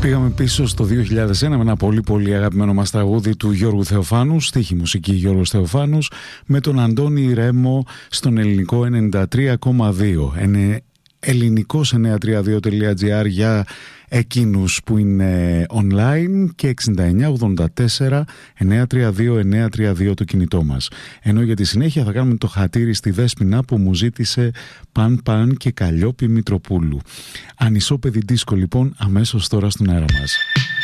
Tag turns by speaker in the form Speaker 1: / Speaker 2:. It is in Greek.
Speaker 1: Πήγαμε πίσω στο 2001 με ένα πολύ πολύ αγαπημένο μας τραγούδι του Γιώργου Θεοφάνου, στίχη μουσική Γιώργος Θεοφάνους, με τον Αντώνη Ρέμο στον ελληνικό 93,2. Ελληνικός 932.gr για εκείνους που είναι online και 6984-932-932 το κινητό μας. Ενώ για τη συνέχεια θα κάνουμε το χατήρι στη Δέσποινα που μου ζήτησε Παν και Καλλιόπη Μητροπούλου. Ανισόπεδη δίσκο λοιπόν αμέσως τώρα στον αέρα μας.